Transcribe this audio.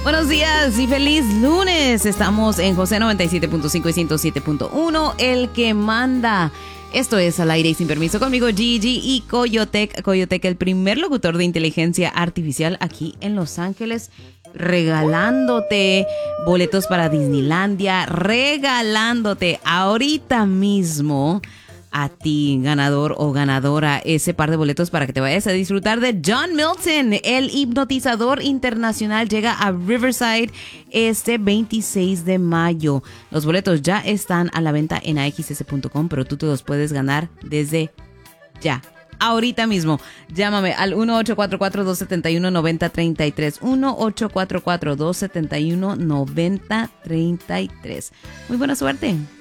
Buenos días y feliz lunes. Estamos en José 97.5 y 107.1, el que manda. Esto es Al Aire y Sin Permiso conmigo, Gigi y Coyotec. Coyotec, el primer locutor de inteligencia artificial aquí en Los Ángeles, regalándote boletos para Disneylandia, regalándote ahorita mismo a ti, ganador o ganadora, ese par de boletos para que te vayas a disfrutar de John Milton. El hipnotizador internacional llega a Riverside este 26 de mayo. Los boletos ya están a la venta en axs.com, pero tú te los puedes ganar desde ya. Ahorita mismo, llámame al 1-844-271-9033, 1-844-271-9033. Muy buena suerte.